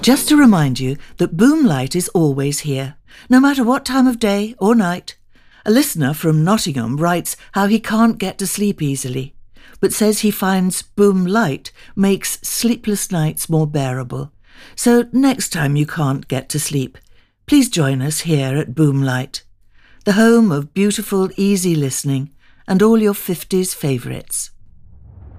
Just to remind you that Boomlight is always here, no matter what time of day or night. A listener from Nottingham writes how he can't get to sleep easily, but says he finds Boomlight makes sleepless nights more bearable. So next time you can't get to sleep, please join us here at Boomlight, the home of beautiful, easy listening and all your 50s favourites.